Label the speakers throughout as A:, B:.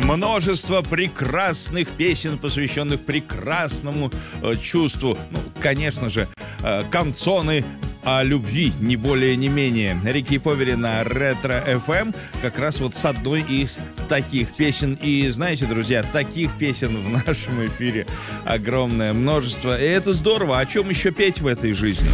A: Множество прекрасных песен, посвященных прекрасному чувству. Ну, конечно же, канцоны о любви, не более, не менее. Рики Повери на Ретро-ФМ как раз вот с одной из таких песен. И знаете, друзья, таких песен в нашем эфире огромное множество. И это здорово. О чем еще петь в этой жизни?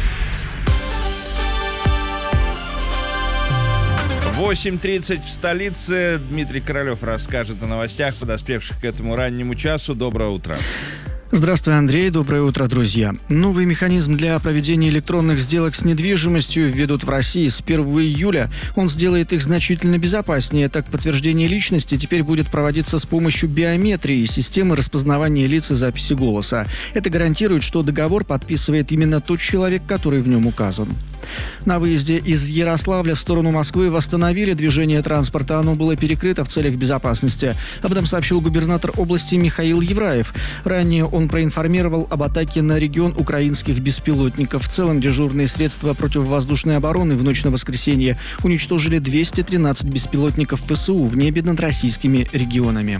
A: 8:30 в столице. Дмитрий Королев расскажет о новостях, подоспевших к этому раннему часу. Доброе утро.
B: Здравствуй, Андрей. Доброе утро, друзья. Новый механизм для проведения электронных сделок с недвижимостью введут в России с 1 июля. Он сделает их значительно безопаснее. Так, подтверждение личности теперь будет проводиться с помощью биометрии и системы распознавания лиц и записи голоса. Это гарантирует, что договор подписывает именно тот человек, который в нем указан. На выезде из Ярославля в сторону Москвы восстановили движение транспорта. Оно было перекрыто в целях безопасности. Об этом сообщил губернатор области Михаил Евраев. Ранее он проинформировал об атаке на регион украинских беспилотников. В целом дежурные средства противовоздушной обороны в ночь на воскресенье уничтожили 213 беспилотников ВСУ в небе над российскими регионами.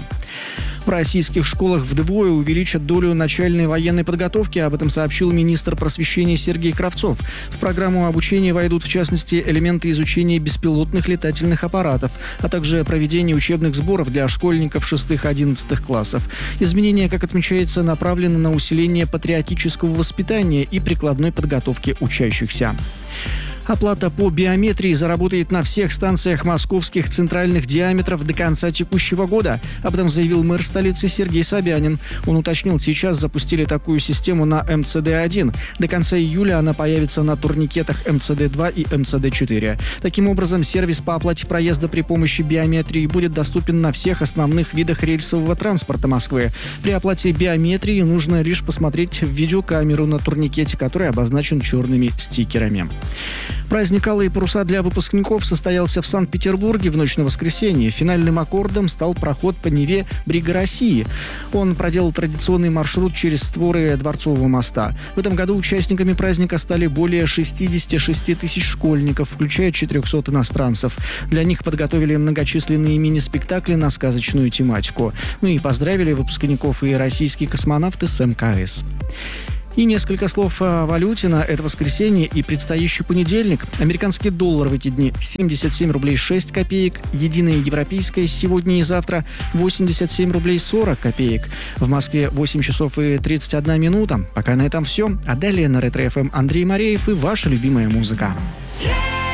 B: В российских школах вдвое увеличат долю начальной военной подготовки. Об этом сообщил министр просвещения Сергей Кравцов. В программу обучения войдут, в частности, элементы изучения беспилотных летательных аппаратов, а также проведение учебных сборов для школьников 6-11 классов. Изменения, как отмечается, направлены на усиление патриотического воспитания и прикладной подготовки учащихся. Оплата по биометрии заработает на всех станциях московских центральных диаметров до конца текущего года. Об этом заявил мэр столицы Сергей Собянин. Он уточнил, сейчас запустили такую систему на МЦД-1. До конца июля она появится на турникетах МЦД-2 и МЦД-4. Таким образом, сервис по оплате проезда при помощи биометрии будет доступен на всех основных видах рельсового транспорта Москвы. При оплате биометрии нужно лишь посмотреть в видеокамеру на турникете, который обозначен черными стикерами. Праздник «Алые паруса» для выпускников состоялся в Санкт-Петербурге в ночь на воскресенье. Финальным аккордом стал проход по Неве «Брига России». Он проделал традиционный маршрут через створы Дворцового моста. В этом году участниками праздника стали более 66 тысяч школьников, включая 400 иностранцев. Для них подготовили многочисленные мини-спектакли на сказочную тематику. Ну и поздравили выпускников и российские космонавты с МКС. И несколько слов о валюте на это воскресенье и предстоящий понедельник. Американский доллар в эти дни 77 рублей 6 копеек. Единая европейская сегодня и завтра 87 рублей 40 копеек. В Москве 8 часов и 31 минута. Пока на этом все. А далее на Ретро-ФМ Андрей Мореев и ваша любимая музыка.